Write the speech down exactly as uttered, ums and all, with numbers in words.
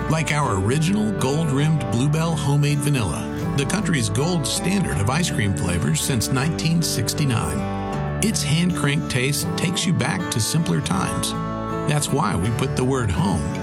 Like our original gold-rimmed Bluebell homemade vanilla, the country's gold standard of ice cream flavors since nineteen sixty-nine. Its hand-cranked taste takes you back to simpler times. That's why we put the word home